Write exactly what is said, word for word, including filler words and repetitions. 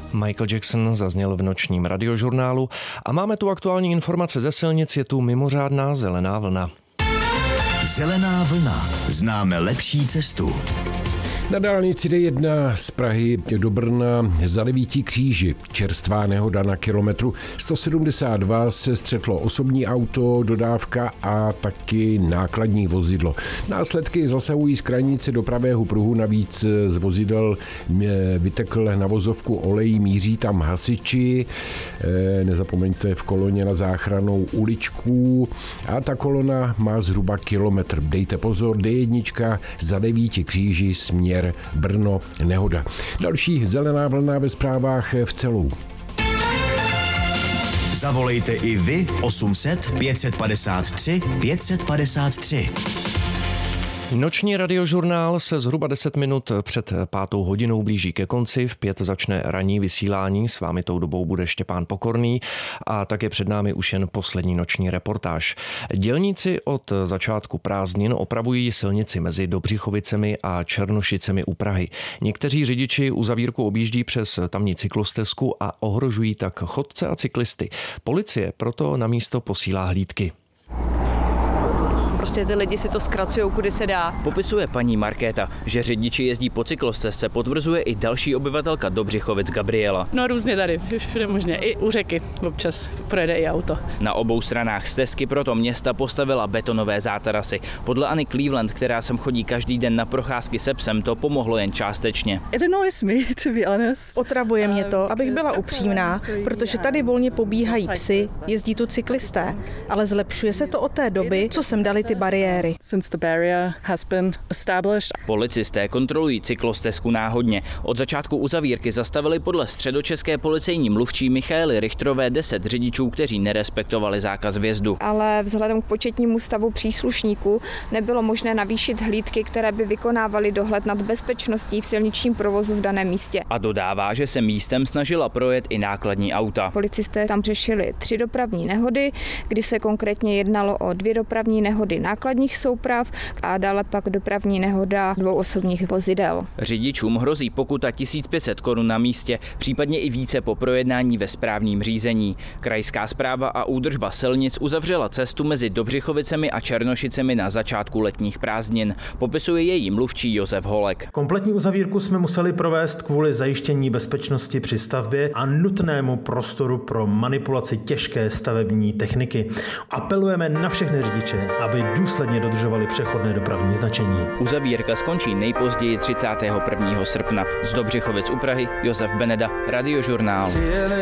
Michael Jackson zazněl v nočním radiožurnálu a máme tu aktuální informace ze silnic, je tu mimořádná zelená vlna. Zelená vlna. Známe lepší cestu. Na dálnici D jedna z Prahy do Brna za Devítí kříži. Čerstvá nehoda na kilometru sto sedmdesát dva se střetlo osobní auto, dodávka a taky nákladní vozidlo. Následky zasahují z krajnice do pravého pruhu, navíc z vozidel vytekl na vozovku olej, míří tam hasiči. Nezapomeňte v koloně na záchrannou uličku a ta kolona má zhruba kilometr. Dejte pozor, D jedna za Devíti kříži směr Brno nehoda. Další zelená vlna ve zprávách v celou. Zavolejte i vy osm set pět set padesát tři pět set padesát tři. Noční radiožurnál se zhruba deset minut před pátou hodinou blíží ke konci. V pět začne ranní vysílání, s vámi tou dobou bude Štěpán Pokorný a tak je před námi už jen poslední noční reportáž. Dělníci od začátku prázdnin opravují silnici mezi Dobřichovicemi a Černošicemi u Prahy. Někteří řidiči uzavírku objíždí přes tamní cyklostezku a ohrožují tak chodce a cyklisty. Policie proto na místo posílá hlídky. Prostě ty lidi si to zkracují, kudy se dá. Popisuje paní Markéta, že řidiči jezdí po cyklostezce, potvrzuje i další obyvatelka Dobřichovic Gabriela. No různě tady, všude možně, i u řeky občas projede i auto. Na obou stranách stezky proto města postavila betonové zátarasy. Podle Anny Cleveland, která sem chodí každý den na procházky se psem, to pomohlo jen částečně. Otravuje mě to, abych byla upřímná, protože tady volně pobíhají psy, jezdí tu cyklisté, ale zlepšuje se to od té doby, co sem dali ty bariéry. Policisté kontrolují cyklostezku náhodně. Od začátku uzavírky zastavili podle středočeské policejní mluvčí Michaely Richterové deset řidičů, kteří nerespektovali zákaz vjezdu. Ale vzhledem k početnímu stavu příslušníků nebylo možné navýšit hlídky, které by vykonávaly dohled nad bezpečností v silničním provozu v daném místě. A dodává, že se místem snažila projet i nákladní auta. Policisté tam řešili tři dopravní nehody, kdy se konkrétně jednalo o dvě dopravní nehody nákladních souprav a dále pak dopravní nehoda dvou osobních vozidel. Řidičům hrozí pokuta tisíc pět set korun na místě, případně i více po projednání ve správním řízení. Krajská správa a údržba silnic uzavřela cestu mezi Dobřichovicemi a Černošicemi na začátku letních prázdnin. Popisuje její mluvčí Josef Holek. Kompletní uzavírku jsme museli provést kvůli zajištění bezpečnosti při stavbě a nutnému prostoru pro manipulaci těžké stavební techniky. Apelujeme na všechny řidiče, aby důsledně dodržovali přechodné dopravní značení. Uzavírka skončí nejpozději třicátého prvního srpna. Z Dobřichovic u Prahy Josef Beneda, Radiožurnál.